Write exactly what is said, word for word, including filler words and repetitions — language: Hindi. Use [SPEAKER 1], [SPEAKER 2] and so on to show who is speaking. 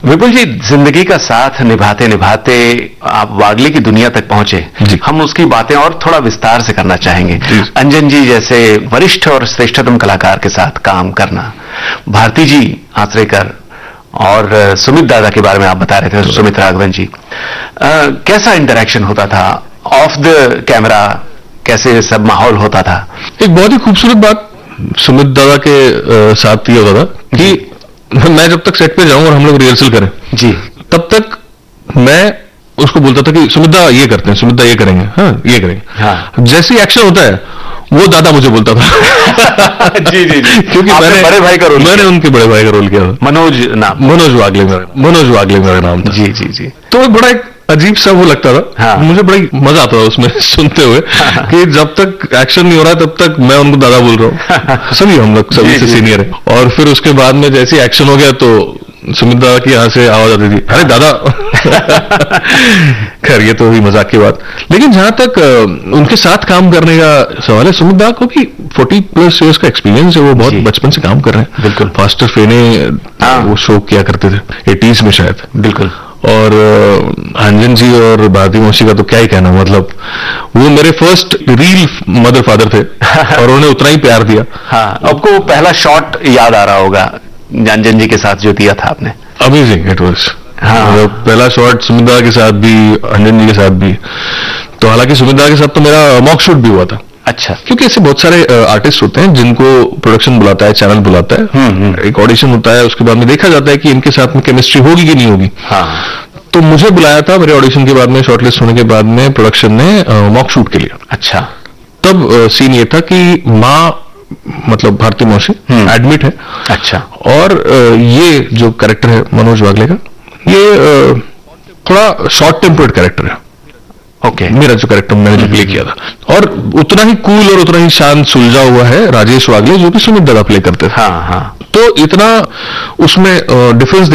[SPEAKER 1] विपुल जी, जिंदगी का साथ निभाते निभाते आप वागले की दुनिया तक पहुंचे। हम उसकी बातें और थोड़ा विस्तार से करना चाहेंगे। अंजन जी जैसे वरिष्ठ और श्रेष्ठतम कलाकार के साथ काम करना, भारती जी आचरेकर और सुमित दादा के बारे में आप बता रहे थे, सुमित राघवन जी, आ, कैसा इंटरेक्शन होता था ऑफ द कैमरा, कैसे सब माहौल होता था?
[SPEAKER 2] एक बहुत ही खूबसूरत बात सुमित दादा के साथ ये होता था कि मैं जब तक सेट पे जाऊं और हम लोग रिहर्सल करें
[SPEAKER 1] जी,
[SPEAKER 2] तब तक मैं उसको बोलता था कि सुमित दा ये करते हैं, सुमित दा ये करेंगे, हाँ ये करेंगे।
[SPEAKER 1] हाँ।
[SPEAKER 2] जैसे ही एक्शन होता है वो दादा मुझे बोलता था।
[SPEAKER 1] जी जी जी,
[SPEAKER 2] क्योंकि मैंने
[SPEAKER 1] बड़े भाई का रोल
[SPEAKER 2] मैंने उनके बड़े भाई का रोल किया था।
[SPEAKER 1] मनोज नाम,
[SPEAKER 2] मनोज वागले मेरा मनोज वागले मेरा नाम था।
[SPEAKER 1] जी जी जी।
[SPEAKER 2] तो बड़ा एक अजीब सा वो लगता था। हाँ। मुझे बड़ी मजा आता था उसमें सुनते हुए। हाँ। कि जब तक एक्शन नहीं हो रहा है तब तक मैं उनको दादा बोल रहा हूँ। सभी हम लोग सभी से सीनियर है। और फिर उसके बाद में जैसे एक्शन हो गया तो सुमित दादा की यहाँ से आवाज आती थी, अरे दादा। खैर ये तो हुई मजाक की बात। लेकिन जहां तक उनके साथ काम करने का सवाल है, सुमित दादा को भी चालीस प्लस ईयर्स का एक्सपीरियंस है, वो बहुत बचपन से काम कर रहे हैं।
[SPEAKER 1] बिल्कुल।
[SPEAKER 2] फास्टर फेने वो शो किया करते थे एटीज में शायद।
[SPEAKER 1] बिल्कुल।
[SPEAKER 2] और अंजन जी और भारती मौसी का तो क्या ही कहना, मतलब वो मेरे फर्स्ट रील मदर फादर थे और उन्होंने उतना ही प्यार दिया।
[SPEAKER 1] हाँ, आपको पहला शॉट याद आ रहा होगा अंजन जी के साथ जो दिया था आपने?
[SPEAKER 2] Amazing it was.
[SPEAKER 1] हाँ।
[SPEAKER 2] पहला शॉट सुमित दादा के साथ भी, अंजन जी के साथ भी। तो हालांकि सुमित दादा के साथ तो मेरा मॉक शूट भी हुआ था।
[SPEAKER 1] अच्छा।
[SPEAKER 2] क्योंकि ऐसे बहुत सारे आर्टिस्ट होते हैं जिनको प्रोडक्शन बुलाता है, चैनल बुलाता है, एक ऑडिशन होता है, उसके बाद में देखा जाता है कि इनके साथ में केमिस्ट्री होगी कि नहीं होगी।
[SPEAKER 1] हाँ।
[SPEAKER 2] तो मुझे बुलाया था मेरे ऑडिशन के बाद में, शॉर्टलिस्ट होने के बाद में प्रोडक्शन ने मॉक शूट के लिए।
[SPEAKER 1] अच्छा।
[SPEAKER 2] तब सीन ये था कि माँ मतलब भारती मौसी एडमिट है।
[SPEAKER 1] अच्छा।
[SPEAKER 2] और ये जो कैरेक्टर है मनोज वागले का, ये थोड़ा शॉर्ट टेम्पर्ड कैरेक्टर है।
[SPEAKER 1] Okay okay.
[SPEAKER 2] मेरा जो कैरेक्टर मैंने जो प्ले किया था, और उतना ही कूल और उतना ही शांत सुलझा हुआ है राजेश वागले जो कि सुमित दादा प्ले करते थे।
[SPEAKER 1] हाँ हाँ।
[SPEAKER 2] तो इतना उसमें डिफरेंस